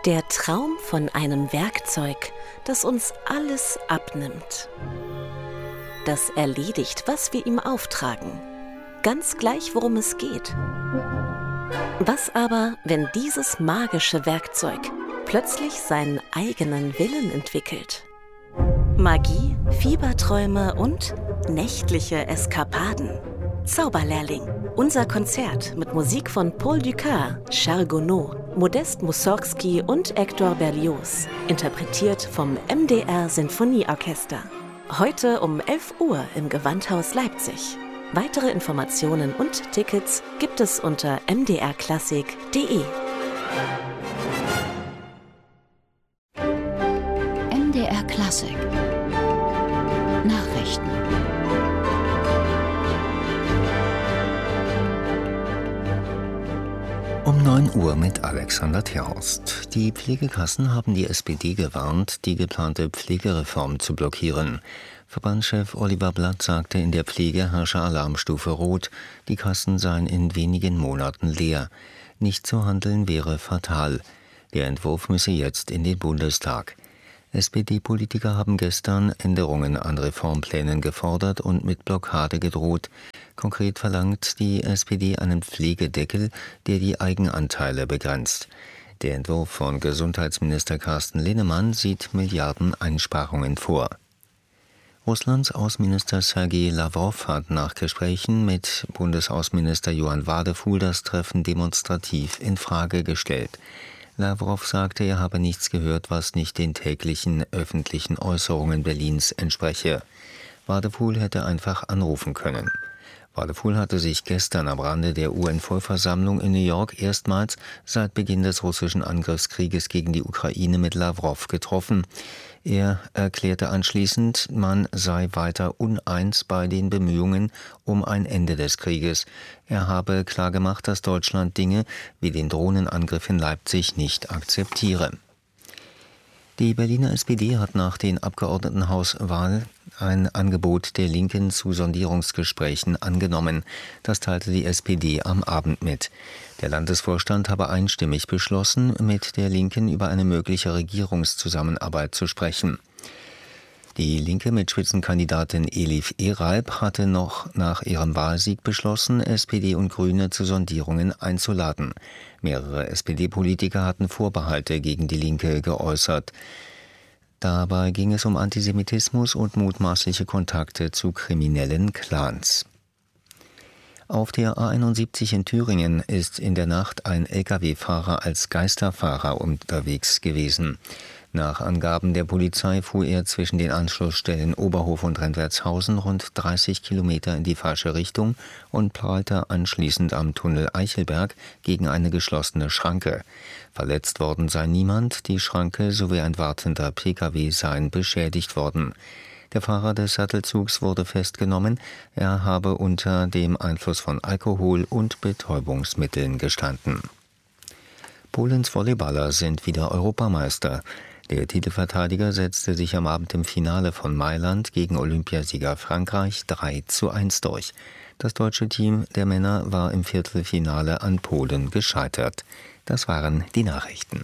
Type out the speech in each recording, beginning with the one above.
Der Traum von einem Werkzeug, das uns alles abnimmt. Das erledigt, was wir ihm auftragen. Ganz gleich, worum es geht. Was aber, wenn dieses magische Werkzeug plötzlich seinen eigenen Willen entwickelt? Magie, Fieberträume und nächtliche Eskapaden. Zauberlehrling. Unser Konzert mit Musik von Paul Dukas, Charles Gounod, Modest Mussorgsky und Hector Berlioz. Interpretiert vom MDR Sinfonieorchester. Heute um 11 Uhr im Gewandhaus Leipzig. Weitere Informationen und Tickets gibt es unter mdrklassik.de. MDR Klassik Nachrichten. Um 9 Uhr mit Alexander Terhorst. Die Pflegekassen haben die SPD gewarnt, die geplante Pflegereform zu blockieren. Verbandschef Oliver Blatt sagte, in der Pflege herrsche Alarmstufe Rot. Die Kassen seien in wenigen Monaten leer. Nicht zu handeln wäre fatal. Der Entwurf müsse jetzt in den Bundestag. SPD-Politiker haben gestern Änderungen an Reformplänen gefordert und mit Blockade gedroht. Konkret verlangt die SPD einen Pflegedeckel, der die Eigenanteile begrenzt. Der Entwurf von Gesundheitsminister Carsten Linnemann sieht Milliardeneinsparungen vor. Russlands Außenminister Sergei Lavrov hat nach Gesprächen mit Bundesaußenminister Johann Wadefuhl das Treffen demonstrativ in Frage gestellt. Lavrov sagte, er habe nichts gehört, was nicht den täglichen öffentlichen Äußerungen Berlins entspreche. Wadefuhl hätte einfach anrufen können. Wadefuhl hatte sich gestern am Rande der UN-Vollversammlung in New York erstmals seit Beginn des russischen Angriffskrieges gegen die Ukraine mit Lavrov getroffen. Er erklärte anschließend, man sei weiter uneins bei den Bemühungen um ein Ende des Krieges. Er habe klargemacht, dass Deutschland Dinge wie den Drohnenangriff in Leipzig nicht akzeptiere. Die Berliner SPD hat nach den Abgeordnetenhauswahlen ein Angebot der Linken zu Sondierungsgesprächen angenommen. Das teilte die SPD am Abend mit. Der Landesvorstand habe einstimmig beschlossen, mit der Linken über eine mögliche Regierungszusammenarbeit zu sprechen. Die Linke mit Spitzenkandidatin Elif Eralp hatte noch nach ihrem Wahlsieg beschlossen, SPD und Grüne zu Sondierungen einzuladen. Mehrere SPD-Politiker hatten Vorbehalte gegen die Linke geäußert. Dabei ging es um Antisemitismus und mutmaßliche Kontakte zu kriminellen Clans. Auf der A71 in Thüringen ist in der Nacht ein Lkw-Fahrer als Geisterfahrer unterwegs gewesen. Nach Angaben der Polizei fuhr er zwischen den Anschlussstellen Oberhof und Rentwertshausen rund 30 Kilometer in die falsche Richtung und prallte anschließend am Tunnel Eichelberg gegen eine geschlossene Schranke. Verletzt worden sei niemand, die Schranke sowie ein wartender Pkw seien beschädigt worden. Der Fahrer des Sattelzugs wurde festgenommen, er habe unter dem Einfluss von Alkohol und Betäubungsmitteln gestanden. Polens Volleyballer sind wieder Europameister. Der Titelverteidiger setzte sich am Abend im Finale von Mailand gegen Olympiasieger Frankreich 3:1 durch. Das deutsche Team der Männer war im Viertelfinale an Polen gescheitert. Das waren die Nachrichten.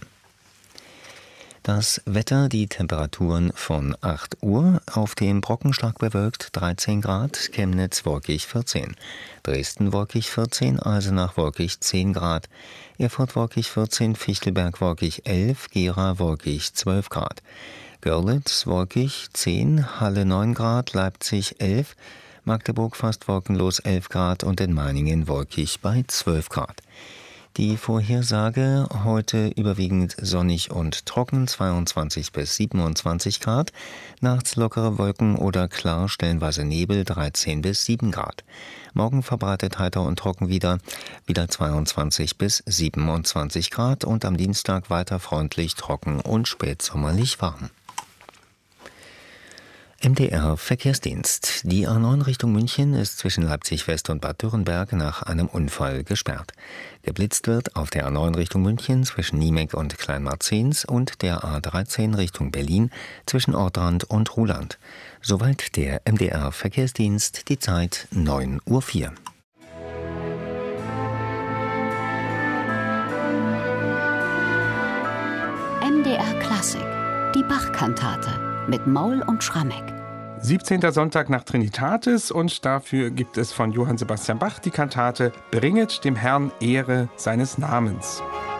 Das Wetter, die Temperaturen von 8 Uhr, auf dem Brocken stark bewölkt 13 Grad, Chemnitz wolkig 14, Dresden wolkig 14, Eisenach wolkig 10 Grad, Erfurt wolkig 14, Fichtelberg wolkig 11, Gera wolkig 12 Grad, Görlitz wolkig 10, Halle 9 Grad, Leipzig 11, Magdeburg fast wolkenlos 11 Grad und in Meiningen wolkig bei 12 Grad. Die Vorhersage: heute überwiegend sonnig und trocken, 22 bis 27 Grad. Nachts lockere Wolken oder klar, stellenweise Nebel, 13 bis 7 Grad. Morgen verbreitet heiter und trocken wieder 22 bis 27 Grad und am Dienstag weiter freundlich, trocken und spätsommerlich warm. MDR Verkehrsdienst. Die A9 Richtung München ist zwischen Leipzig West und Bad Dürrenberg nach einem Unfall gesperrt. Geblitzt wird auf der A9 Richtung München zwischen Niemek und Kleinmarzens und der A13 Richtung Berlin zwischen Ortrand und Ruhland. Soweit der MDR Verkehrsdienst, die Zeit 9:04 Uhr. MDR Klassik, die Bach-Kantate mit Maul und Schrammeck. 17. Sonntag nach Trinitatis und dafür gibt es von Johann Sebastian Bach die Kantate Bringet dem Herrn Ehre seines Namens.